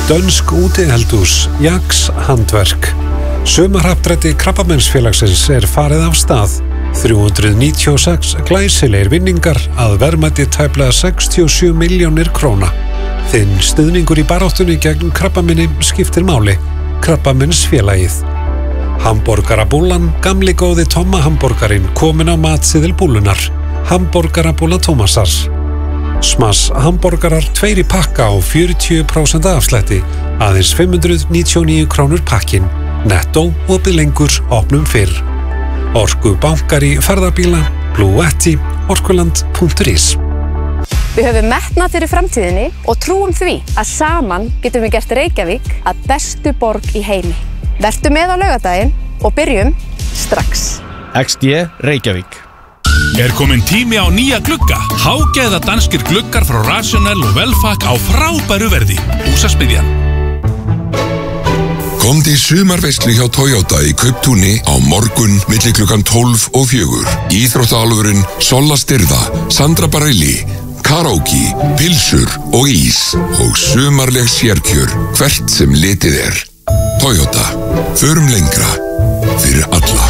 Dönsk útiheldhús, Jax handverk. Sumarhappdrætti Krabbameinsfélagsins farið af stað. 396 glæsilegir vinningar að verðmæti tæplega 67 milljónir króna. Þinn stuðningur í baráttunni gegn krabbameini skiptir máli. Krabbameinsfélagið. Hamborgarabúlan, gamli góði Tomma hamborgarinn kominn á matseðil búlunar. Hamborgarabúla Tómasar. Smass hamborgarar 2 í pakka á 40% afslætti, aðeins 599 krónur pakkin. Netto opið lengur, opnum fyrr. Orku bankar í ferðabíla, Bluetti, orkuland.is. Við höfum metnað fyrir framtíðinni og trúum því að saman getum við gert Reykjavík að bestu borg í heimi. Vertu með á laugardaginn og byrjum strax. XD Reykjavík. Komin tími á nýja glugga. Hágæða danskir gluggar frá Rational og Velfak á frábæru verði. Húsasmiðjan. Komdu í sumarveislu hjá Toyota í Kauptúni á morgun milli klukkan 12 og 4. Íþróttaálfurinn Solla Styrða, Sandra Bareilly, karaoke, pilsur og ís og sumarleg sérkjör hvert sem litið er. Toyota. Förum lengra. Fyrir alla.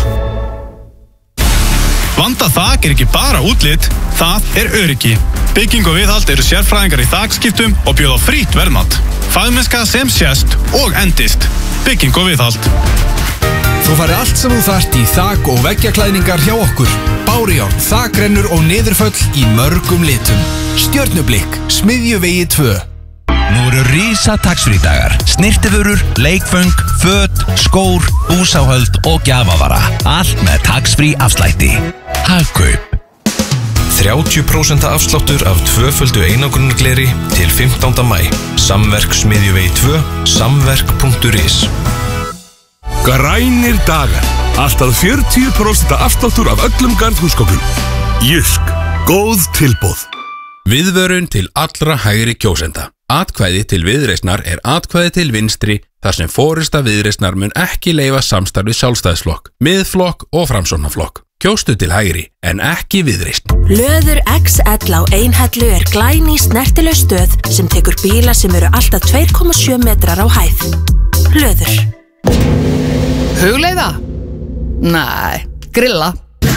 Vandað þak ekki bara útlit, það öryggi. Bygging og viðhald eru sérfræðingar í þakskiptum og bjóða frítt verðmat. Fagmennska sem sést og endist. Bygging og viðhald. Þú færð allt sem þú þarft í þak- og veggjaklæðningar hjá okkur. Bárujárn, þakrennur og niðurföll í mörgum litum. Stjörnublikk, Smiðjuvegi 2. Nú eru rísa taxfrí-dagar. Snirtivörur, leikföng, föt, skór, búsáhöld og gjafavara. Allt með taxfrí afslætti. Hagkaup. 30% afsláttur af tvöföldu einangrunargleri til 15. maí. Samverk Smiðjuvegi 2, samverk.is. Grænir dagar. Alltaf 40% afsláttur af öllum garðhúsgögnum. Jysk. Góð tilboð. Viðvörun til allra hægri kjósenda. Atkvæði til Viðreisnar atkvæði til vinstri þar sem forysta Viðreisnar mun ekki leyfa samstarf við Sjálfstæðisflokk, Miðflokk og Framsóknarflokk. Kjóstu til hægri en ekki Viðreisn. Löður XL á Einhellu glæný snertileg stöð sem tekur bíla sem eru alltaf 2,7 metrar á hæð. Löður. Hugleiða? Nei, grilla.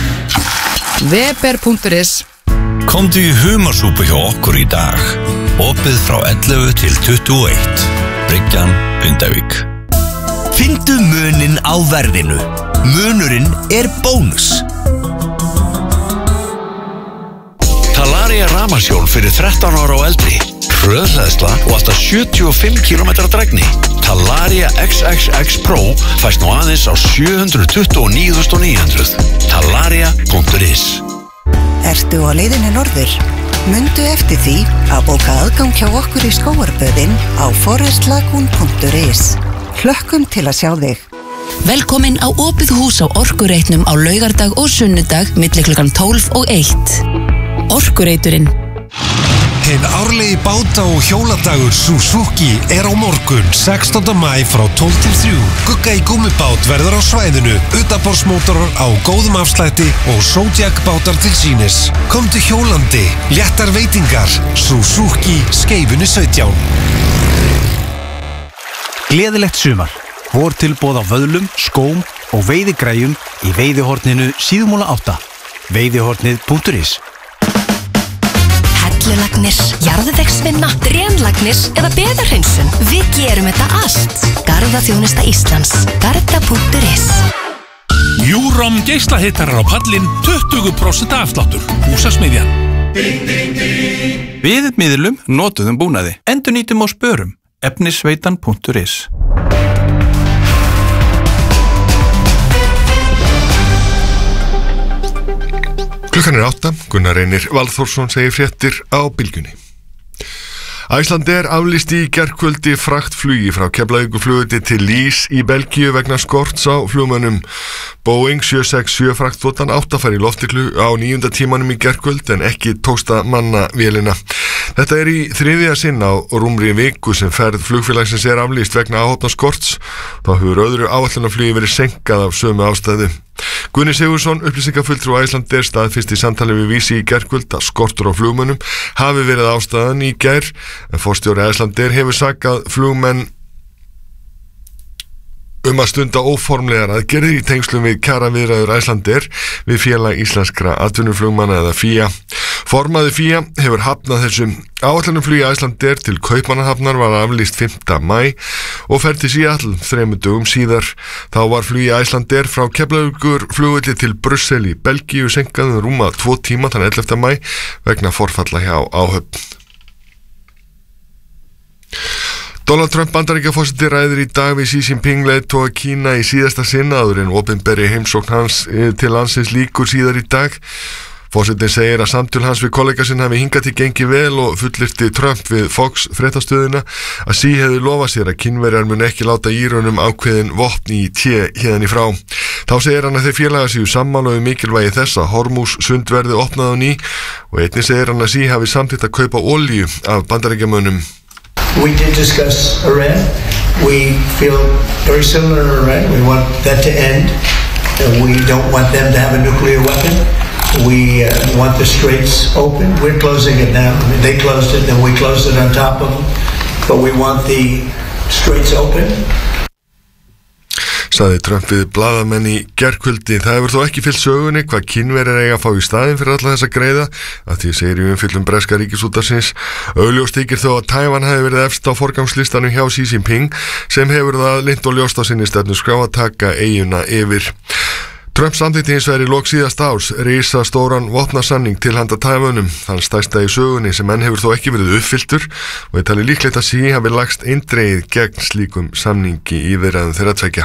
Weber.is. Komdu í humarsúpu hjá okkur í dag. Opið frá 11 til 21. Bryggjan, Grindavík. Fyndu muninn á verðinu. Munurinn bónus. Talaria rafmagnshjól fyrir 13 ára og eldri. Hröðhleðsla og alltaf 75 km drægni. Talaria XXX Pro fæst nú aðeins á 729.900. Talaria.is. Ertu á leiðinni norður? Mundu eftir því að bóka aðgang hjá okkur í skógarböðin á forestlagoon.is. Hlökkum til að sjá þig. Velkomin á opið hús á Orkureitnum á laugardag og sunnudag milli klukkan 12 og 1. Orkureiturinn. Hinn árlegi báta- og hjóladagur Suzuki á morgun 16. maí frá 12 til 3. Gugga í gummibát verður á svæðinu, utanborðsmótorar á góðum afslætti og Zodiac bátar til sýnis. Komdu hjólandi, léttar veitingar, Suzuki Skeifunni 17. Gleðilegt sumar. Vortilboð á vöðlum, skóm og veiðigræjum í veiðihorninu Síðumúla 8. Veiðihornið.is. Hellulagnir, jarðvegsvinna, drenlagnir eða beðarhreinsun. Við gerum þetta allt. Garðaþjónusta Íslands. Garda.is. Júrom geislahitarar á pallin 20% afsláttur. Húsasmiðjan. Við miðlum notuðum búnaði. Endurnýtum og spörum. Efnisveitan.is. Klukkan 8, Gunnar Reynir Valþórsson segir fréttir á Bylgjunni. Icelandair aflýsti í gærkvöldi fraktflugi frá Keflavíkurflugvelli til Lís í Belgíu vegna skorts á flugmönnum. Boeing 767 fraktþotan átti að fara í loftiklu á 9. tímanum í gærkvöld en ekki tókst að manna vélina. Þetta í þriðja sinn á rúmri viku sem ferð flugfélagsins aflýst vegna áhafna skorts. Þá hefur öðru áætlunarflugi verið senkað af sömu ástæðu. Guðni Sigurðsson, upplýsingafulltrúi Icelandair, staðfesti í samtali við Vísi í gærkvöld að skortur á flugmönnum hafi verið ástæðan í gær, en forstjóri Icelandair hefur sakað flugmenn að stunda óformlegar aðgerðir í tengslum við kjaraviðræður Icelandair við félag íslenskra atvinnuflugmanna eða FÍA. Formaður FÍA hefur hafnað þessum. Áætlunum flugi Icelandair til Kaupmannahafnar var aflýst 5. maí og fer til Seattle 3 dögum síðar. Þá var flugi Icelandair frá Keflavíkurflugvelli til Brussel í Belgíu seinkað rúma 2 tíma þann 11. maí vegna forfalla hjá áhöfn. Donald Trump Bandaríkjaforseti ræðir í dag við Xi Jinping leiðtoga Kína í síðasta sinn áður en opinberi heimsókn hans til landsins lýkur síðar í dag. Forsetinn segir að samtöl hans við kollega sinn hafi hingað til gengið vel og fullyrti Trump við Fox fréttastöðina að Xi hefði lofað sér að Kínverjar mun ekki láta Írönum ákveðin vopn í té héðan í frá. Þá segir hann að þeir félagar séu sammála mikilvægi þess að Hormuz sund verði opnað á ný og einnig segir hann að Xi hafi samþykkt að kaupa olíu af Bandaríkjamönnum. We did discuss Iran. We feel very similar to Iran. We want that to end. We don't want them to have a nuclear weapon. We want the straits open. We're closing it now. I mean, they closed it, then we closed it on top of them. But we want the straits open. Saði Trump við blaðamenn í gærkvöldi. Það hefur þó ekki fyllt sögunni hvað Kínverjar eiga að fá í staðinn fyrir alla þessa greiða, að því segir í umfjöllun breska ríkisútvarpsins. Augljóst þykir þó að Tævan hafi verið efst á forgangslistanum hjá Xi Jinping, sem hefur það leynt og ljóst á sinni stefnuskrá að taka eyjuna yfir. Trump samþykkti hins vegar í lok síðasta árs risastóran vopnasamning til handa Tævanum, þann stærsta í sögunni sem enn hefur þó ekki verið uppfylltur og er talið líklegt að Xi hafi lagst eindregið gegn slíkum samningi í viðræðum þeirra tveggja.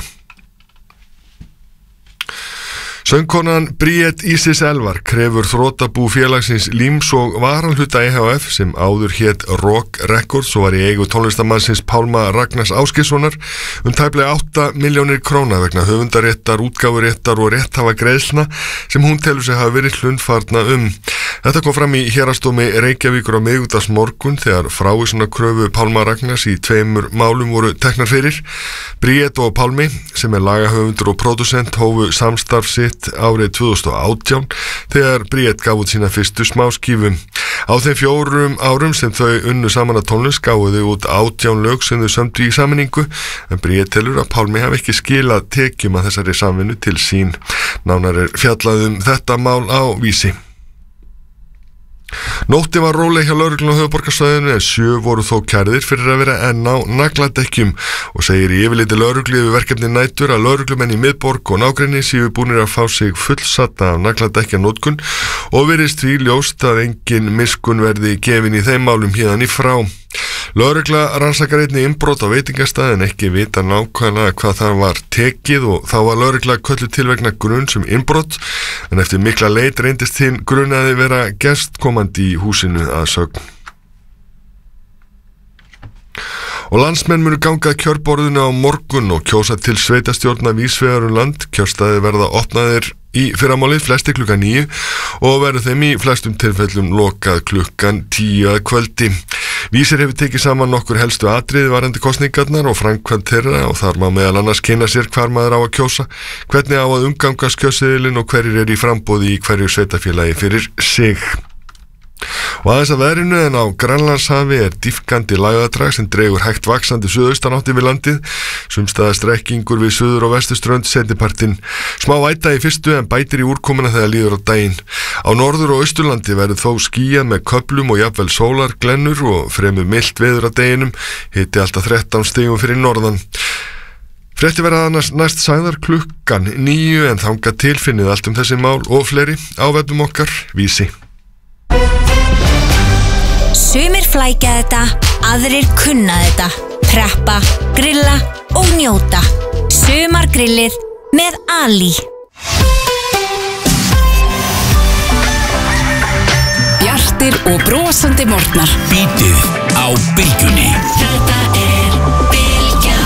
Söngkonan Bríett Ísis Elvar krefur þrotabú félagsins Líms og Varanhluta EHF sem áður hét Rock Records og var í eigu tónlistamannsins Pálma Ragnars Ásgeirssonar tæplega 8 milljónir króna vegna höfundaréttar, útgáfuréttar og rétthafa greiðslna sem hún telur sig hafa verið hlunnfarna Þetta kom fram í héraðsdómi Reykjavíkur á miðvikudagsmorgun þegar frávísunarkröfu Pálma Ragnars í 2 málum voru teknar fyrir. Bríett og Pálmi, sem er lagahöfundur og pródusent, hófu samstarf sitt árið 2018 þegar Bríett gaf út sína fyrstu smáskífu. Á þeim 4 árum sem þau unnu saman að tónlist gáfu þau út 18 lög sem þau sömdu í sammenningu, en Bríett telur að Pálmi hafi ekki skilað tekjum að þessari samvinnu til sín. Nánar er fjallað þetta mál á Vísi. Nótti var róleg hjá lögreglunni á höfuðborgarsvæðinu en 7 voru þó kærðir fyrir að vera enn á nagladekkjum og segir í yfirliti lögreglu yfir verkefni nætur að lögreglumenn í miðborg og nágrenni séu búnir að fá sig fullsatta af nagladekkjanótkun og virðist því ljóst að engin miskun verði gefin í þeim málum héðan í frá. Lögregla rannsakar einnig innbrot á veitingastað en ekki vita nákvæmlega hvað það var tekið og þá var lögregla kölluð til vegna gruns innbrot en eftir mikla leit reyndist hinn grunaði vera gestkomandi í húsinu að sögn. Og landsmenn munu ganga kjörborðinu á morgun og kjósa til sveitastjórna víðsvegar land. Kjörstaðir verða opnaðir í fyrramálið flesti klukkan 9 og verður þeim í flestum tilfellum lokað klukkan 10 að kvöldi. Vísir hefur tekið saman nokkur helstu atriði varðandi kosningarnar og framkvæmd þeirra og þar má meðal annars kynna sér hvar maður á að kjósa, hvernig á að umgangast kjörseðilinn og hverjir eru í framboði í hverju sveitafélagi fyrir sig. Og aðeins að veðrinu en á Grænlandshafi er dýpkandi lægðadrag sem dregur hægt vaxandi suðaustanátt yfir landið, sumstaðar strekkingur við suður- og vesturströnd seinnipartinn. Smá væta í fyrstu en bætir í úrkomuna þegar líður á daginn. Á norður- og austurlandi verður þó skýjað með köflum og jafnvel sólarglennur og fremur milt veður á deginum, hiti alltaf 13 stigum fyrir norðan. Frétti verða annars næst sagðar klukkan 9 en þangað til finnið allt þessi mál og fleiri á vefnum okkar Vísi. Sumir flækja þetta, aðrir kunna þetta. Preppa, grilla og njóta. Sumargrillið með Ali. Bjartir og brosandi morgnar. Bítið á Bylgjunni. Þetta er Bylgjan.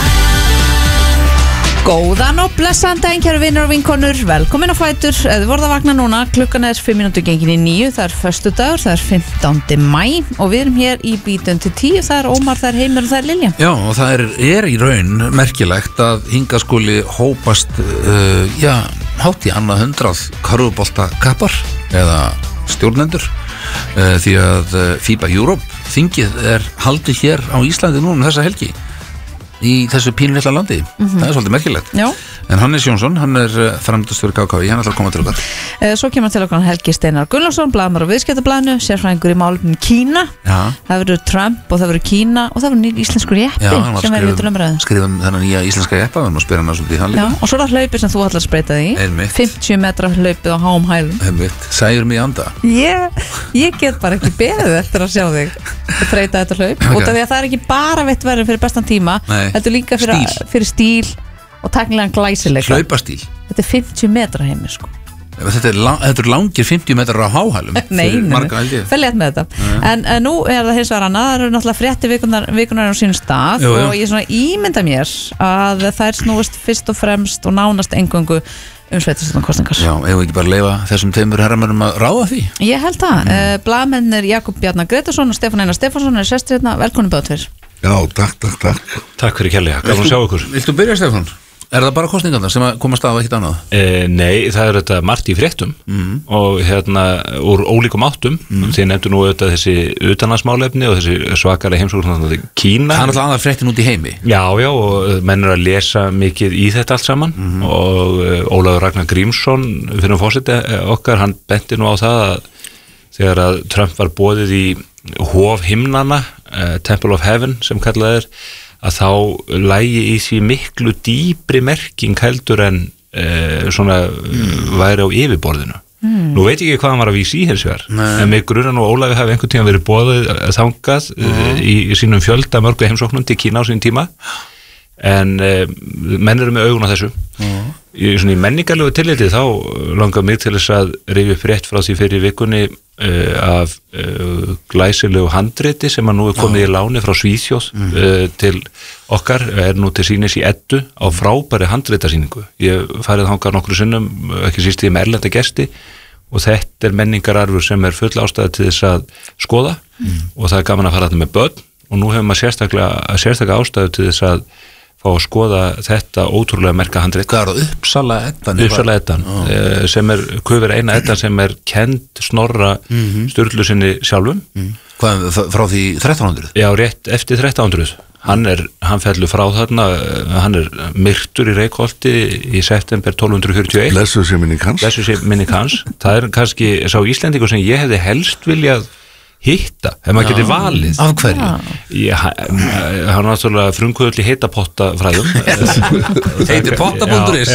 Góðan og blessaðan daginn, kæru vinir og vinkonur. Velkomin á fætur. Þið voruð að vakna núna, klukkan er 5 mínútur gengin í 9. Það er föstudagur, það er 15. maí og við erum hér í bítun til 10. Það er Ómar, það er Heimir og það er Lilja. Já, og það er í raun merkilegt að hingað skuli hópast hátt í annað 100 körfubolta kappar eða stjórnendur því að FIBA Europe þingið haldið hér á Íslandi núna þessa helgi í þessu pínulitla landi. Það er svolítið merkilegt. Já. En Hannes Jónsson, hann framkvæmdastjóri KKÍ, hann ætlar að koma til okkar. Svo kemur til okkar Helgi Steinar Gunnlaugsson, blaðamaður á Viðskiptablaðinu, sérfræðingur í málefnum Kína. Já. Það verður Trump og það verður Kína og það verður nýr íslenskur jeppi sem verður til umræðu. Skrifum þennan nýja íslenska jeppa, við erum að spyrja hann svolítið í hann líka. Já, og svo er það hlaupið sem þú ætlar að spreyta því. 50 metra hlaupið á háum hælum. Sæjur mig í anda. Ég get bara ekki beðið eftir að sjá þig þreyta þetta hlaup. Út af því að það er ekki bara veitt verður fyrir bestan tíma. Þetta er líka fyrir stíl og tæknilegan glæsileika. Hlaupastíl. Þetta er 50 metra heimir sko. Þetta er langir 50 metrar á háhælum. Nei, felljætt með þetta. En nú er það hins vegar annað. Það eru náttúrulega fréttir vikunar á sínum stað og ég svona ímynda mér að þær snúist fyrst og fremst og nánast eingöngu sveitarstjórnarkosningar. Já, eigum við ekki bara leyfa þessum tveimur herramönnum að ráða því? Ég held það. Blaðmennir Jakob Bjarnar Gretarsson og Stefán Einar Stefánsson sestir hérna. Velkomin báðir tveir. Já, takk. Takk fyrir kærlega, gaman að sjá ykkur. Viltu byrja, Stefán? Er það bara kosningarnar sem að komast af ekkert annað? Nei, það er þetta margt í fréttum og úr ólíkum áttum. Þið nefndu nú auðvitað þessi utanlandsmálefni og þessi svakari heimsókn Kína. Það er alltaf annað fréttin út í heimi. Já, og menn að lesa mikið í þetta allt saman og Ólafur Ragnar Grímsson fyrir forseti okkar, hann benti nú á það að þegar að Trump var boðið í hof himnana, Temple of Heaven sem kallað að þá lægi í því miklu dýpri merking heldur en svona væri á yfirborðinu. Nú veit ég ekki hvað hann var að vísa í hins vegar, en mig grunar nú Ólafi hafi einhvern tíma verið boðið þangað í sínum fjölda mörgu heimsóknum til Kína á sín tíma, en menn eru með augun á þessu. Í menningarlegu tilliti þá langar mig til þess að rifja upp rétt frá því fyrir vikunni af glæsilegu handriti sem að nú er komið í láni frá Svíþjóð til okkar, nú til sínis í Eddu á frábæri handritasýningu. Ég farið þangað nokkru sinnum, ekki síst ég með erlenda gesti, og þetta er menningararfur sem er full ástæða til þess að skoða og það er gaman að fara þetta með börn og nú hefur maður sérstaklega ástæðu til þess að fá að skoða þetta ótrúlega merka handrit. Hvað er það? Uppsala Eddan? Uppsala Eddan, sem er Kufur eina Eddan sem er kend Snorra Sturlu sinni sjálfum. Hvað, frá því 1300? Já, rétt eftir 1300. Hann fellur frá þarna, hann er myrtur í Reykholti í september 1241. Blessuð sé minning hans. Það er kannski sá Íslendingur sem ég hefði helst viljað hitta, ef maður geti valið. Af hverju? Hann var náttúrulega frumkvöðl í heitapottafræðum. Heitir potta.is.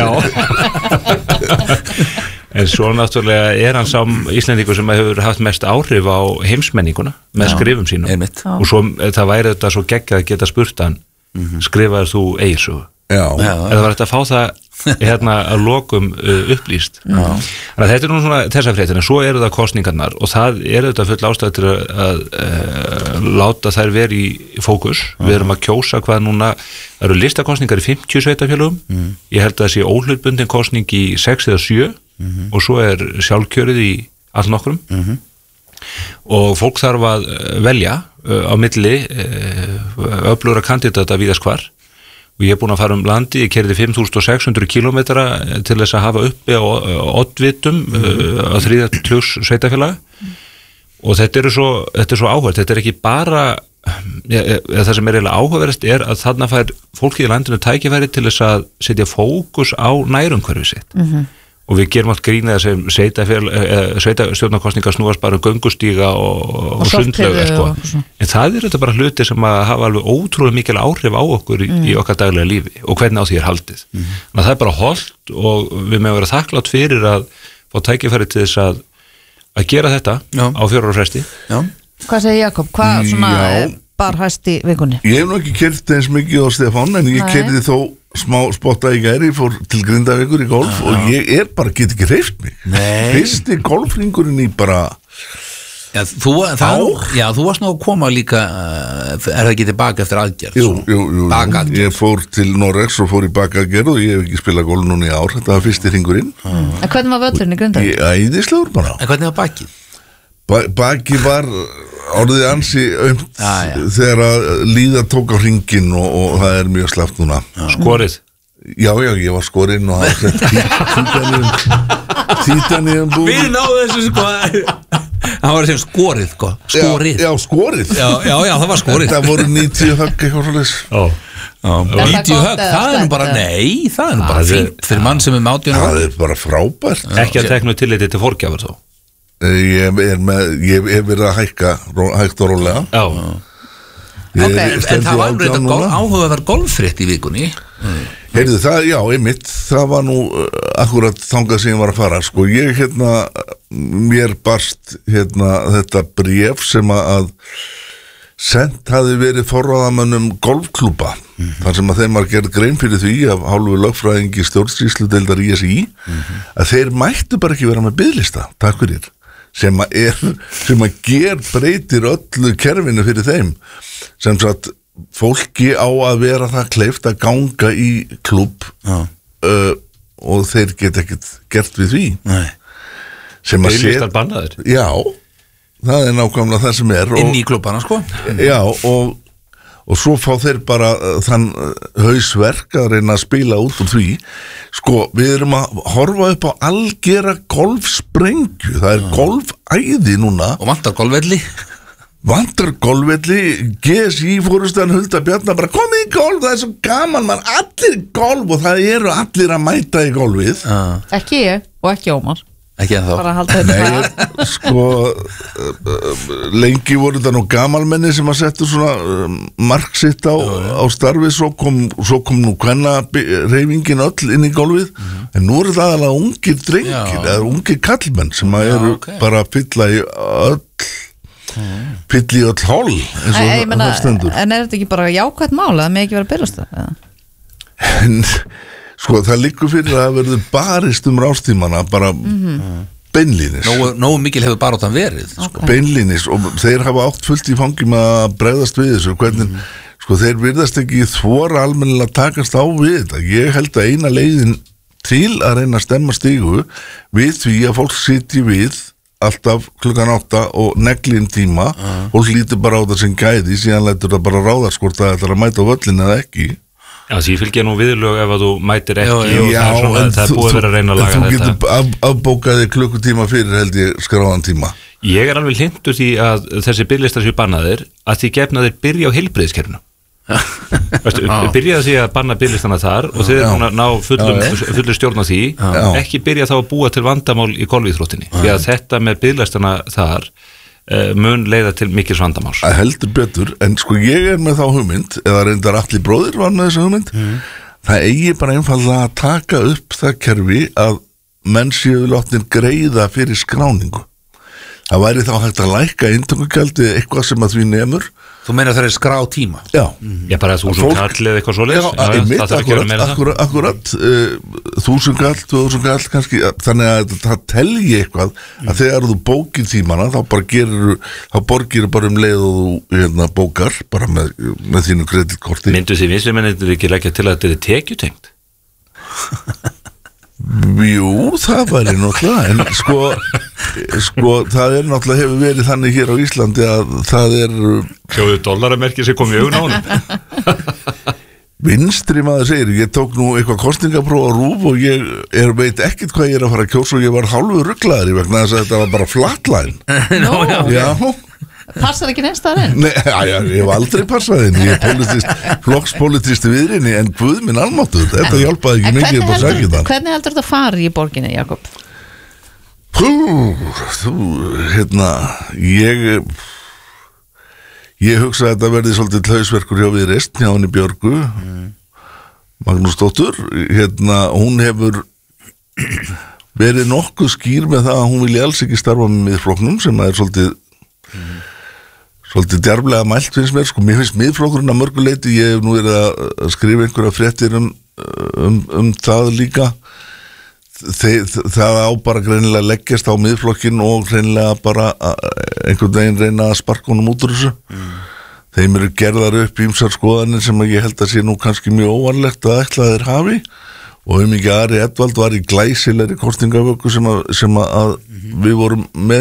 En svo náttúrulega er hann sá Íslendingur sem hefur haft mest áhrif á heimsmenninguna með skrifum sínum. Og svo, það væri þetta svo geggjað að geta spurt hann, skrifaðir þú Egilssögu? Eða var þetta að fá það að lokum upplýst. Þannig að þetta er nú svona þessa fréttina, svo eru það kosningarnar og það eru þetta full ástæð til að láta þær vera í fókus. Við erum að kjósa hvað núna, það eru listakosningar í 50 sveitafélögum, ég held að það sé óhlutbundin kosning í 6 eða 7 og svo er sjálfkjörið í allnokkrum og fólk þarf að velja á milli öflugra kandidata víðast hvar. Og ég er búin að fara landi, ég keyrði 5.600 kilometra til þess að hafa uppi á oddvitum á 3. sveitafélaga og þetta er svo áhugavert, þetta er ekki bara það sem er eiginlega áhugaverðast er að þarna fær fólkið í landinu tækifæri til þess að setja fókus á nærumhverfið sitt og við gerum allt grína sem sveitastjórnarkosningar snúast bara göngustíga og sundlauga en það er þetta bara hluti sem að hafa alveg ótrúlega mikil áhrif á okkur í okkar daglega lífi og hvernig á því er haldið þannig að það er bara holdt og við meðum vera þakklátt fyrir að fá tækifæri til þess að gera þetta á 4 ára fresti. Hvað segir Jakob? Hvað svona bar hæst í vikunni? Ég hef nú ekki kert eins mikið á Stefán en ég kerði þó smá spotta í gæri, fór til Grindavíkur í golf og ég bara get ekki hreyft mig. Fyrsti golfringurinn í bara þú varst nú að koma líka er það ekki tilbaka eftir aðgerð? Jú, ég fór til Norex og fór í bakaðgerð og ég hef ekki spilað golf núna í ár, þetta var fyrsti hringurinn. En hvernig var völlurinn í Grindavík? Æðislegur bara. En hvernig var bakið? Bakið var orðið ansi þegar að líða tók á hringin og það er mjög slappt núna. Skorið? Já, ég var skorinn og það Titanium búið. Við náðum þessu sko. Það var sem skorið sko. Skorið. Já, skorið. Já, það var skorið. Það voru 90 högg eitthvað svoleiðis. 90 högg, það er nú bara, nei, það er nú bara fínt fyrir mann sem er 18 ára. Það er bara frábært. Ekki að teknu tilliti til fórgjafur þó. Ég hef verið að hægt og rólega. Já. En það var áhuga að vera golffrétt í vikunni. Heyrðu það, já, einmitt, það var nú akkurat þangað sem ég var að fara, sko, ég mér barst þetta bréf sem að sent hafi verið forráðamönnum golfklúba, þar sem að þeim var gerð grein fyrir því af hálfu lögfræðingi stjórnsýsludeildar ISI, að þeir mættu bara ekki vera með biðlista, takk fyrir, sem að breytir öllu kerfinu fyrir þeim, sem sagt, fólki á að vera það kleift að ganga í klúbb og þeir get ekkert gert við því. Nei. Biðlistar bannaðir. Já, það er nákvæmlega það sem er. Inn í klubbana sko. Já, og svo fá þeir bara þann hausverk að reyna að spila út úr því. Sko, við erum að horfa upp á algera golfsprengju, það er golfæði núna. Og vantar golfvelli. GSI fórustan Hulda Bjarnar bara komið í golf, það er svo gaman man, allir í golf og það eru allir að mæta í golfið. Ekki ég og ekki Ómar. Ekki en þá. Bara halda þetta bara. Sko, lengi voru þetta nú gamalmenni sem að setja svona mark sitt á starfi, svo kom nú hvenna reyfingin öll inn í golfið, en nú eru það aðalega ungir drengir, eða ungir kallmenn sem að eru bara að fylla í öll hol eins og það stendur. En er þetta ekki bara jákvætt mál að það með ekki vera byrjast það? En sko það liggur fyrir að það verður barist rástímana bara beinlínis. Nógu mikil hefur baráttan verið sko. Beinlínis, og þeir hafa átt fullt í fangi með að bregðast við þessu, hvernig sko þeir virðast ekki þvora almennilega að takast á við þetta. Ég held að eina leiðin til að reyna að stemma stigu við því að fólk sitji við alltaf klukkan 8 og neglin tíma og lítur bara á það sem gæði, síðan lætur það bara ráða skort að þetta er að mæta á völlin eða ekki. Já, því fylgja nú viðlög ef að þú mætir ekki og það er búið að vera að reyna að laga þetta. Þú getur afbókaði klukkutíma fyrir held ég skráðan tíma. Ég er alveg hlindur því að þessi byrlistar séu bannaðir að því gefna þeir byrja á heilbrigðiskerfinu. Byrjaði því að banna byrlistana þar og þeir ná fullu stjórn á því, ekki byrja þá að búa til vandamál í golfíþróttinni, því að þetta með byrlistana þar mun leiða til mikils vandamáls. Heldur betur, en sko ég er með þá hugmynd, eða reyndar Atli bróðir var með þessa hugmynd, það eigi bara einfallega að taka upp það kerfi að menn séu látnir greiða fyrir skráningu. Það væri þá hægt að lækka inntökugjaldið eitthvað sem að því nemur. Þú meina það er skrá tíma? Já. Ég bara 1000 kall eða eitthvað svoleiðis. Akkurat 1000 kall, 2000 kall kannski, þannig að það telji eitthvað að þegar þú bókir tímana þá borgir bara leið og þú bókar bara með þínu kreditkorti. Myndu því vinstrimennir ekki leggja til að þetta er tekjutengt? Jú, það væri náttúrulega, en sko það er náttúrulega hefur verið þannig hér á Íslandi að það er Sjóðu dollaramerki sem kom í augun á honum. Vinstri maður segir, ég tók nú eitthvað kostingapróf á RÚV og ég veit ekkert hvað ég er að fara að kjósa og ég var hálfu ruglaður í vegna þess að þetta var bara flatline. Já. Passar ekki neins það inn? Nei, ég hef aldrei passað inn. Ég er flokkspolítisti viðrinni, en guð minn almáttur, þetta hjálpaði ekki mikið upp á sækjundan. Hvernig heldur þetta fari í borginni, Jakob? Ég hugsa að þetta verði svolítið hausverkur hjá Viðreisn, hjá henni Björgu Magnúsdóttur. Hún hefur verið nokkuð skýr með það að hún vilja alls ekki starfa með Miðflokknum, sem er svolítið djarflega mælt finnst mér, sko. Mér finnst Miðflokkurinn að mörgu leyti, ég hef nú verið að skrifa einhverja fréttir um það líka. Það á bara greinilega leggjast á Miðflokkin og greinilega bara einhvern veginn reyna að sparka honum út úr þessu. Þeim eru gerðar upp ýmsar skoðanir sem ég held að sé nú kannski mjög óvanlegt að ætla þeir hafi, og mikið Ari Edvald var í glæsilegri kostingavöku sem að við vorum með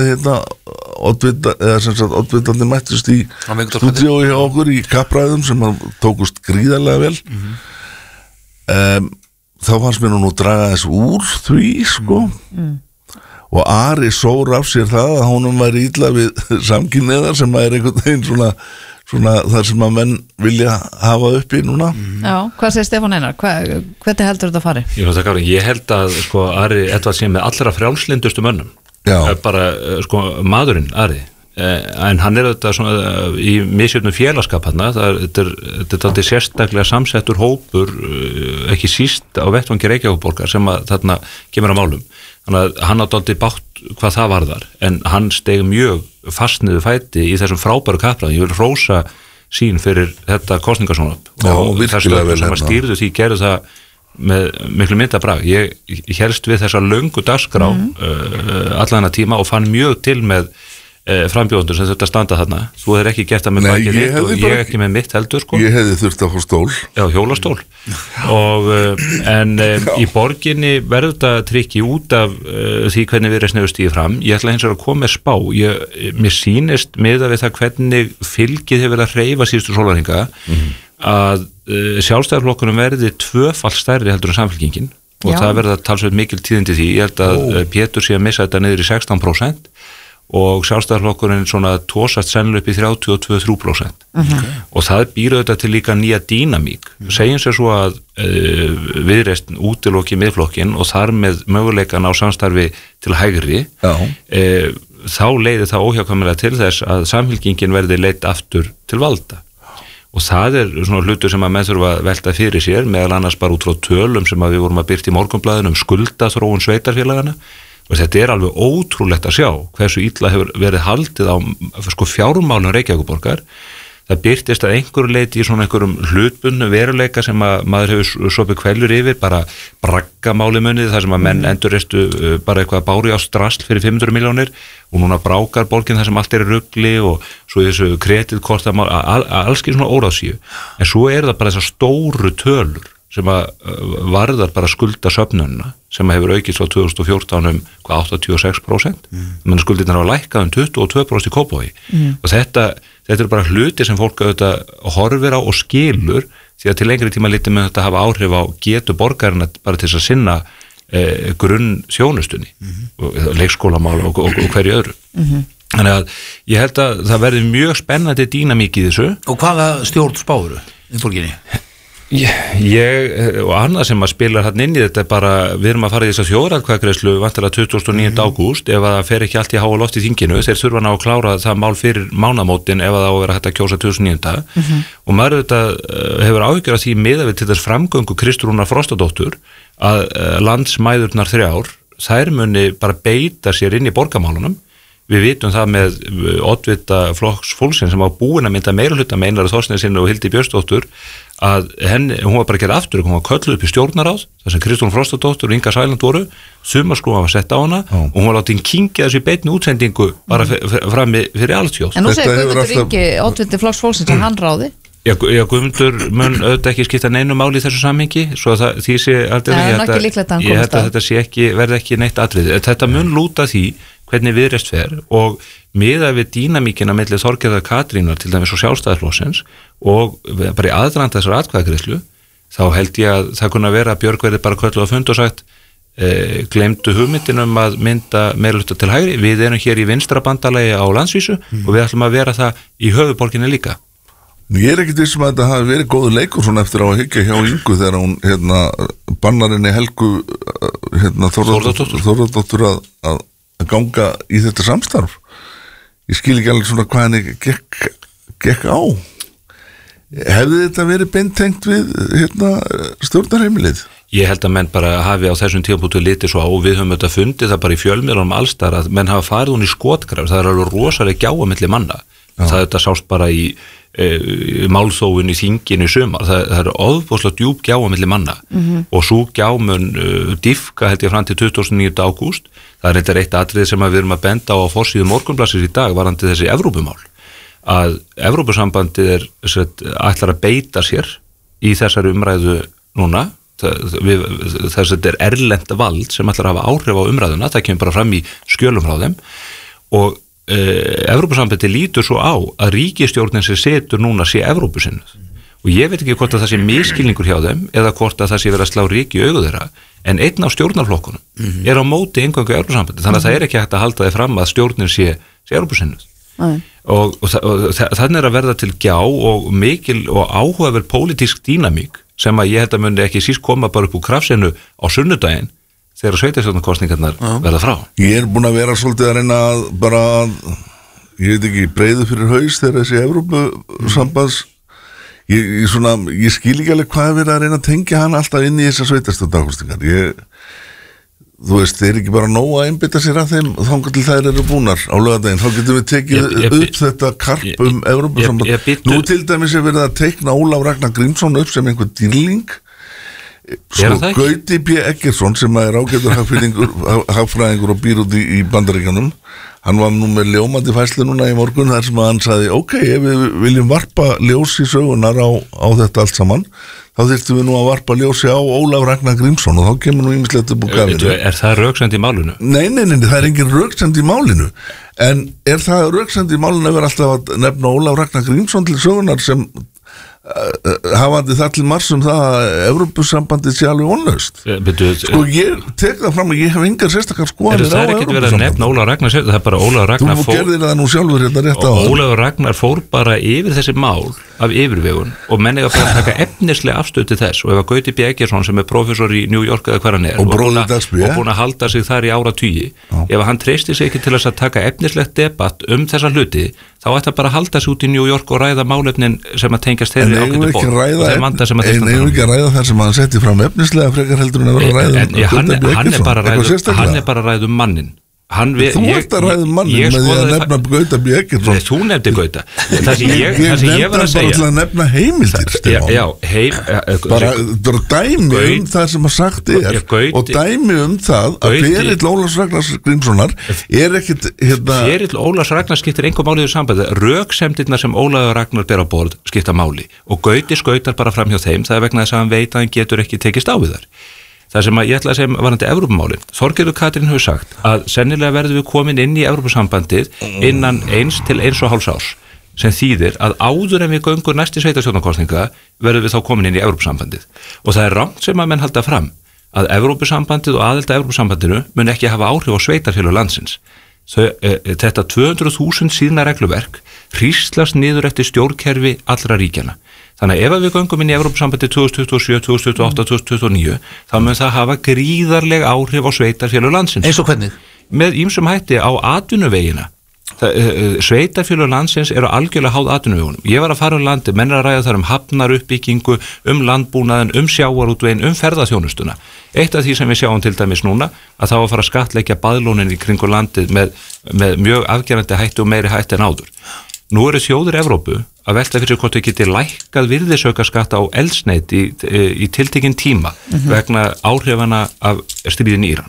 oddvitandi mættust í stúdíói hjá okkur í kappræðum sem tókust gríðarlega vel. þá fannst mér nú draga þess úr því sko og Ari sór af sér það að honum var illa við samkynhneigðar sem er einhvern veginn svona þar sem að menn vilja hafa uppi núna. Já, hvað segir Stefán Einar? Hvernig heldur þetta að fari? Ég held að sko Ari Edvard sé með allra frjálslyndustu mönnum. Bara sko maðurinn Ari. En hann þetta svona í misjöfnum félagskap hann. Þetta er alltaf sérstaklega samsettur hópur, ekki síst á vettvangi Reykjavíkurborgar sem að þarna kemur að málum. Þannig að hann átti alltaf bátt hvað það varðar, en hann steig mjög fast niður fæti í þessum frábæru kappræðum. Ég vil hrósa sín fyrir þetta kosningasjónvarp og þessu sem að stýrðu því gerðu það með miklu myndabrag. Ég helst við þessa löngu dagskrá allan þennan tíma og fann mjög til með frambjóðundur sem þetta standa þarna. Þú hefur ekki gert það með bakið þitt og ég ekki með mitt heldur sko. Ég hefði þurft að fá stól. Já, hjólastól. En í borginni verður þetta trikki út af því hvernig við erum stíðið fram. Ég ætla hins vegar að koma með spá. Mér sýnist miðað við það hvernig fylgið hefur verið að hreyfa síðustu sólarhringa að Sjálfstæðisflokkunum verði tvöfalt stærri heldur en Samfylkingin og það verða talsveit mikil tíðindi því. Ég held að Pétur sé að missa þetta niður í 16% og Sjálfstæðisflokkurinn svona tósast sennilega upp í 32-33% og það býr auðvitað til líka nýja dýnamík. Segjum sér svo að Viðreisn útiloki miðflokkin og þar með möguleikan á samstarfi til hægri þá leiðir það óhjákvæmilega til þess að Samfylkingin verði leidd aftur til valda og það svona hlutur sem að menn þurfa að velta fyrir sér meðal annars bara út frá tölum sem að við vorum að birta í Morgunblaðinu skuldaþróun sveitarfélagana. Og þetta alveg ótrúlegt að sjá hversu illa hefur verið haldið á sko fjármálum Reykjavíkurborgar. Það birtist að einhverju leiti í svona einhverjum hlutbundnu veruleika sem að maður hefur sopið kveljur yfir, bara braggamáli munið þar sem að menn endurreistu bara eitthvað bári á strasl fyrir 500 milljónir og núna brákar borgin þar sem allt í rugli og svo þessu kreditkortamál, alls ekki svona óráðsíu. En svo það bara þessar stóru tölur sem að varðar bara skulda söfnunna sem hefur aukist á 2014 86%, menn skuldirnar hafa lækkað 22% í Kópavogi og þetta bara hluti sem fólk auðvitað horfir á og skilur því að til lengri tíma litið með þetta hafa áhrif á getu borgarina bara til þess að sinna grunn þjónustunni leikskólamál og hverju öðru. Þannig að ég held að það verði mjög spennandi dýnamík í þessu. Og hvaða stjórn spáru í borginni? Ég og annað sem að spila hann inn í þetta bara, við erum að fara í þess að þjóðaratkvæðagreiðslu vantarlega 29. ágúst ef það fer ekki allt í háa loft í þinginu þeir þurfa ná að klára það mál fyrir mánaðamótin ef það á að vera hægt að kjósa 2009 og maður hefur áhyggjur af því miðað við til þess framgöngu Kristrúnar Frostadóttur að landsmæðurnar 3 þær muni bara beita sér inn í borgarmálunum. Við vitum það með oddvita flokks fólksins sem var búin að mynda meirihluta með Einari Þorsteinssyni og Hildi Björnsdóttur að hún var bara gerð aftur, hún var kölluð upp í stjórnaráð þar sem Kristrún Frostadóttur og Inga Sæland voru, sumarskrúfa var sett á hana og hún var látið kynkja þessu í beinni útsendingu bara frammi fyrir alltjóð. En nú segir Guðmundur Ingi, oddviti flokks fólksins að hann ráði? Já, Guðmundur mun auðvitað ekki skipta neinu máli í þessu samhengi, svo það því sé aldrei, ég held að þetta verði ekki neitt atrið. Þetta mun lúta því hvernig Viðreisn fer og miðað við dýnamíkina milli Þorgerðar Katrínar til dæmis og Sjálfstæðisflokksins og bara í aðdraganda þessar atkvæðagreiðslu þá held ég að það kunna vera að Björg verði bara kölluð á fund og sagt gleymdu hugmyndin að mynda meirihluta til hægri, við erum hér í vinstra bandalagi á landsvísu og við ætlum að vera það í höfuðborginni líka. Ég ekkert vissum að þetta hafi verið góður leikur svona eftir á að hyggja hjá Ingu þegar hún bannar henni Helgu Þórðardóttur að ganga í þetta samstarf. Ég skil ekki alveg svona hvað henni gekk á. Hefði þetta verið beintengt við stjórnarheimilið? Ég held að menn bara hafi á þessum tímapunkti litið svo á og við höfum þetta fundið það bara í fjölmiðlunum allstar að menn hafa farið hún í skotgraf, það alveg rosalega gjá á milli manna. Það þetta sást bara í málþófun í þinginu í sumar, það ofboðslega djúp gjá á milli manna og svo gjámun diffka held ég fram til 29. ágúst. Það þetta eitt atriði sem við erum að benda á forsíðu Morgunblaðsins í dag varðandi þessi Evrópumál að Evrópusambandið ætlar að beita sér í þessari umræðu núna þess að þetta erlent vald sem ætlar að hafa áhrif á umræðuna, það kemur bara fram í skjölum frá þeim og Evrópusambandið lítur svo á að ríkisstjórnin sem setur núna sé Evrópusinnuð og ég veit ekki hvort að það sé miskilningur hjá þeim eða hvort að það sé verið að slá ryki í augu þeirra, en einn á stjórnarflokkunum er á móti eingöngu Evrópusambandi, þannig að það er ekki hægt að halda þið fram að stjórnin sé Evrópusinnuð og þannig að verða til gjá og mikil og áhugaverð pólitísk dýnamík sem að ég held að muni ekki síst koma bara upp úr krafsinu á sunnudaginn þegar sveitarstjórnarkosningarnar verða frá. Ég er búin að vera svolítið að reyna að bara, ég veit ekki, breiðu fyrir haus þegar þessi Evrópusambands ég skil ekki alveg hvað er verið að reyna að tengja hann alltaf inn í þessar sveitarstjórnarkosningar. Þú veist, þeir ekki bara nóg að einbytta sér að þeim þangar til þær eru búnar á laugardaginn, þá getum við tekið upp þetta karp Evrópusamband. Nú til dæmis er verið að teikna Ólaf Ragnar Grímsson upp sem einhver dýrling. Gauti B. Eggertsson sem er ágætur hagfræðingur og býr út í Bandaríkjanum, hann var nú með ljómandi færslu núna í morgun þar sem að hann sagði ok, ef við viljum varpa ljós í sögunar á þetta allt saman þá þyrftum við nú að varpa ljósi á Ólaf Ragnar Grímsson og þá kemur nú ýmislegt upp úr gafinu. Er það röksend í málinu? Nei, það er engin röksend í málinu, en er það röksend í málinu að vera alltaf að nefna Ólaf Ragnar Grímsson til sögunar sem hafandi það til margs það að Evrópusambandið sé alveg vonlaust. Sko ég tek það fram að ég hef engar sérstakar skoðanir á Evrópusambandið. Það er ekkert verið að nefna Ólaf Ragnar, það er bara Ólaf Ragnar fór. Þú gerðir það nú sjálfur hérna rétt á. Ólaf Ragnar fór bara yfir þessi mál af yfirvegun og menn eiga bara að taka efnislega afstöð til þess og ef að Gauti B. Eggertsson sem er prófessor í New York eða hvar hann er og búin að halda sig þar í áratugi, ef hann treystir sig ekki til þess að taka efnislegt debatt þessa hluti, þá ætti að bara halda sig út í New York og ræða málefnin sem að tengjast þeirri ágætu borg og þeir vanda sem að þeir ekki að ræða þar sem hann setti fram efnislega frekar heldur en að vera að ræða hann er bara að ræða mannin. Þú ert að ræða mannin með því að nefna Gauta B. Eggertsson. Þú nefndi Gauta. Ég nefndi bara til að nefna heimildir, bara dæmi það sem að sagt og dæmi það að ferill Ólafs Ragnars Grímssonar er ekkit ferill Ólafs Ragnars skiptir einhver máli í sambandi, röksemdirnar sem Ólafur Ragnar ber á borð skipta máli og Gauti skautar bara fram hjá þeim, það er vegna þess að hann veit að hann getur ekki tekist á við þar. Það sem að ég ætla að segja varðandi Evrópumálin, Þorgerður Katrín hefur sagt að sennilega verðum við komin inn í Evrópusambandið innan 1 til 1,5 árs sem þýðir að áður en við göngum næstu sveitarstjórnarkosninga verðum við þá komin inn í Evrópusambandið og það er rangt sem að menn halda fram að Evrópusambandið og aðild að Evrópusambandinu mun ekki hafa áhrif á sveitarfélög landsins. Þetta 200.000 síðna regluverk hríslast niður eftir stjórnkerfi allra ríkjana. Þannig að ef við göngum inn í Evrópusambandið 2027, 2028, 2029 þá mun það hafa gríðarleg áhrif á sveitarfélög landsins. Eins og hvernig? Með ýmsum hætti á atvinnuvegina. Sveitarfélög landsins eru algjörlega háð atvinnuvegunum. Ég var að fara landi, menn er að ræða þar hafnaruppbyggingu, landbúnaðinn, sjávarútveginn, ferðaþjónustuna. Eitt af því sem við sjáum til dæmis núna að þá að fara að skattleggja baðlónin í kringu landið með mjög afgerandi hætti og meiri hætti en áður. Nú eru þjóðir Evrópu að velta fyrir hvort þau geti lækkað virðisaukaskatt á eldsneyti í tiltekinn tíma vegna áhrifana af stríðin í Íran.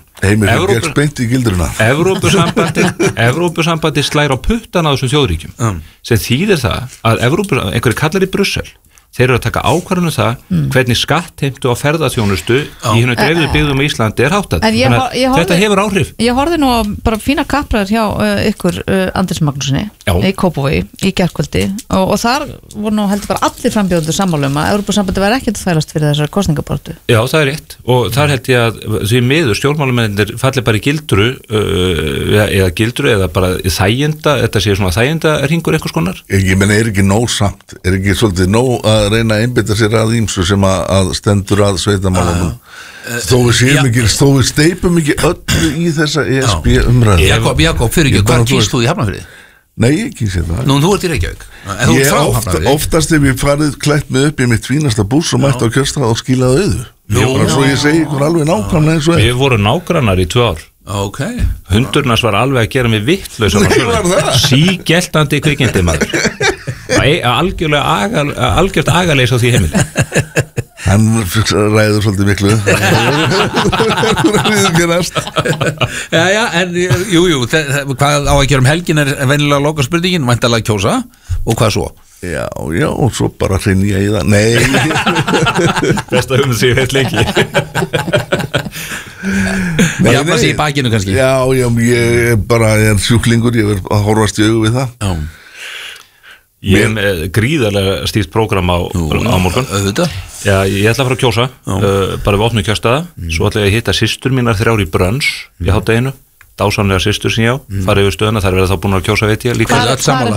Evrópusambandi slær á puttan á þessum þjóðríkjum sem þýðir það að einhverju kallar í Brussel þeir eru að taka ákvarðanum það hvernig skattheimtu á ferðaþjónustu í hennu dreifðu byggðum í Íslandi er háttað. Þetta hefur áhrif. Ég horfði nú bara fína kappræður hjá ykkur Andris Magnúsinni í Kópavogi í gærkvöldi og þar voru nú heldur bara allir frambjóðendur sammála að Evrópusambandi væri ekkert að þvælast fyrir þessar kosningabaráttu. Já, það er rétt og þar held ég að því miður stjórnmálamennir falli bara í gildru eða bara í þæginda, þetta sé svona þæginda ringur eitthvað skonar. Ég menn er ekki nóg samt, er ekki svolítið nóg að reyna að einbytta sér að ýmsu sem að stendur að sveitamálunum þó við steipum ekki öllu í þessa ESB umræðu. Jakob, fyrir ekki, hvað kýrst þú í Hafnarfirði? Nei, ég kýrst þetta. Nú, þú ert í Reykjavík. Oftast hef ég farið klætt mig upp í mitt fínasta búss og mætt á kjörstað og skilaði auðu. Bara svo ég segi ykkur alveg nákvæmlega eins og Við vorum nágrannar í 2 ár. Okay. Hundurnars var alveg að gera mig vitlaus sígeltandi kvikindi maður algjört agaleys á því heimili. Hann ræður svolítið miklu Já, en jú, hvað á að gera helgin er venjulega loka spurningin, væntanlega kjósa og hvað svo? Já, og svo bara hreinja í það. Nei Besta sem ég veit lengi Já, maður sé í bakinu kannski. Já, ég er sjúklingur, ég verð að horfast í augu við það. Ég með gríðarlega stíft prógram á morgun. Já, ég ætla að fara að kjósa, bara við opnum kjörstaða, svo ætla ég að hitta systur mínar 3 í brunch í hádeginu, dásamlega systur sem ég á, fara yfir stöðuna, þær verða þá búin að kjósa veit ég líka.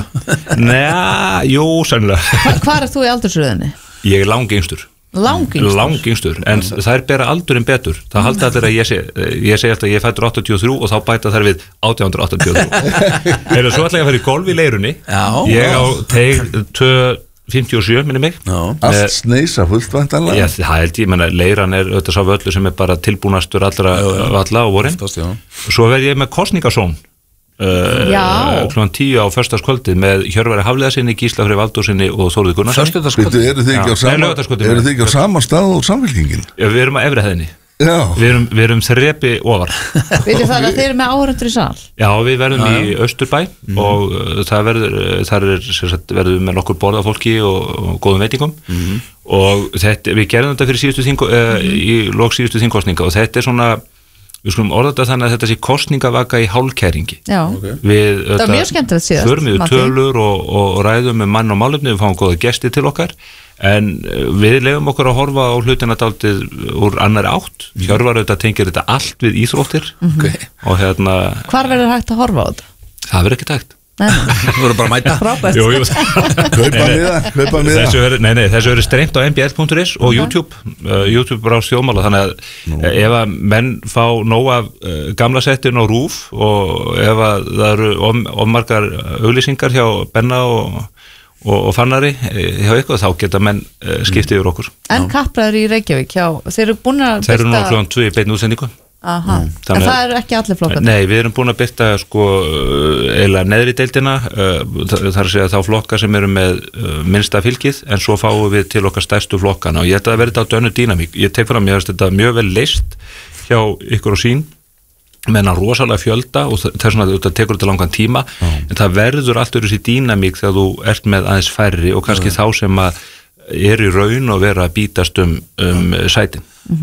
Jú, sennilega. Hvar er þú í aldursröðinni? Ég er langingstur. Langingstur, en þær bera aldurinn betur. Það halda allir að ég segi alltaf að ég fættur 83 og þá bæta þær við 1883. Svo ætla ég að fara í golf í Leirunni. Ég á teig 257 minni mig. Allt sneisa fullt vantanlega. Já, það held ég, menna Leiran er auðvitað sá völlur sem er bara tilbúnastur allra valla á vorin. Svo verð ég með kosningasón klukkan 10 á föstudagskvöldið með Hjörvari Hafliðasinni, Gísla Freyr Valdósinni og Þórður Gunnarssoni. Föstudagskvöldið? Eru þið ekki á sama stað og Samfylkingin? Við erum á efri hæðinni. Við erum þrepi ofar. Veitir það að þið eru með áhorfendur í sal? Já, við verðum í Austurbæ og þar verður með nokkur borða fólki og góðum veitingum og við gerðum þetta í lok síðustu þingkosninga og þetta er svona, við skulum orða þetta þannig að þetta sé kosningavaka í hálfkæringi. Já, það var mjög skemmtilegt síðast. Förum við tölur og ræðum með mann og málefni, við fáum góða gesti til okkar, en við lefum okkur að horfa á hlutina dálítið úr annari átt. Hjörvar auðvitað tengir þetta allt við íþróttir og Hvar verður hægt að horfa á þetta? Það verður ekkert hægt. Þú verður bara að mæta. Frábært. Kaupa miða. Þessu verður streymt á mbl.is og YouTube bara á Þjóðmála, þannig að ef að menn fá nóg af gamla settinu á RÚV og ef að það eru ofmargar auglýsingar hjá Benna og Fannari hjá ykkur, þá geta menn skiptið yfir okkur. En kappræður í Reykjavík, þeir eru búin að Þeir eru nú klukkan 2 í beinni útsendingu. En það eru ekki allir flokkar? Nei, við erum búin að birta eiginlega neðri deildina, þar að segja þá flokkar sem eru með minnsta fylgið, en svo fáum við til okkar stærstu flokkana og ég held að það verði þetta á dönnu dýnamík. Ég tek fram, ég veist þetta mjög vel leyst hjá ykkur og sín, menna rosalega fjölda og þess vegna þetta tekur þetta langan tíma, en það verður alltaf þessi dýnamík þegar þú ert með aðeins færri og kannski þá sem að er í raun og vera að bítast sætin.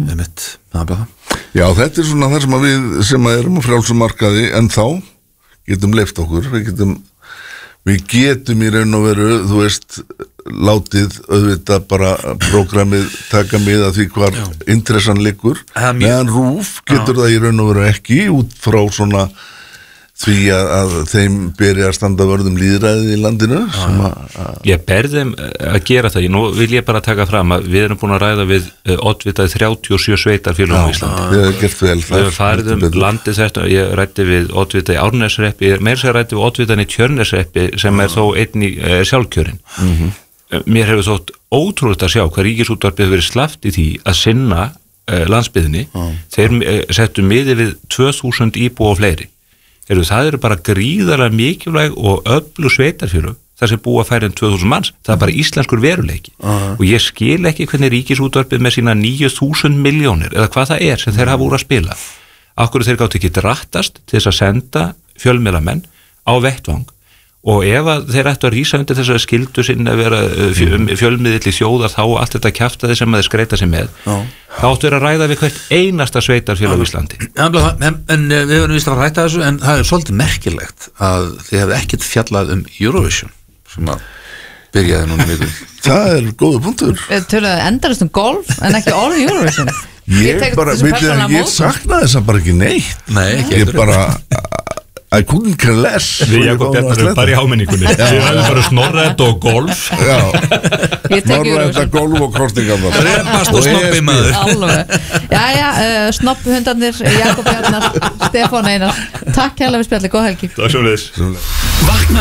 Já, þetta er svona það sem við sem erum á frjálsum markaði en þá getum leyft okkur, við getum í raun og veru, þú veist, látið auðvitað bara prógramið taka mið að því hvar interessan liggur, meðan RÚV getur það í raun og veru ekki út frá svona því að þeim beri að standa vörðum lýðræðið í landinu. Ég ber þeim að gera það. Nú vil ég bara taka fram að við erum búin að ræða við oddvitað 37 sveitarfélögum á Íslandi. Við hefum gert vel. Við hefum farið landið þetta, ég rætti við oddvitað í Árneshreppi, meira sér rætti við oddvitan í Tjörneshreppi sem er þó einn í sjálfkjörin. Mér hefur þótt ótrúlegt að sjá hvað Ríkisútvarpið hefur verið slaft í því að sinna landsbyggðinni. Þeir settu miðið við 2000 íbúa og fleiri. Það eru bara gríðarlega mikilvæg og öflug sveitarfélög þar sem búa færri en 2000 manns. Það er bara íslenskur veruleiki og ég skil ekki hvernig Ríkisútvarpið með sína 9.000 milljónir eða hvað það er sem þeir hafa úr að spila. Af hverju þeir gátt ekki drattast til þess að senda fjölmiðlamenn á vettvang og ef þeir ættu að rísa undir þess að skildu sinni að vera fjölmiðill í þjóðar þá allt þetta kjaftaði sem þeir skreita sig með þá áttu að ræða við hvert einasta sveitarfélag á Íslandi. En við verðum vist að ræta þessu en það er svolítið merkilegt að þið hefði ekkert fjallað Eurovision sem að byrjaði núna mikil. Það er góða punktur. Við töluðum endalist golf en ekki orð Eurovision. Ég sakna þess að bara ekki neitt. Ég bara I couldn't care less. Við Jakob Bjarnar erum bara í áminningunni. Við hefum bara snorrætt og golf. Snorrætt og golf og kostingar. Repast og snoppi maður. Jæja, snoppuhundarnir Jakob Bjarnar, Stefán Einar. Takk hérlega við spjalli, góð helgi. Takk svo leiðis.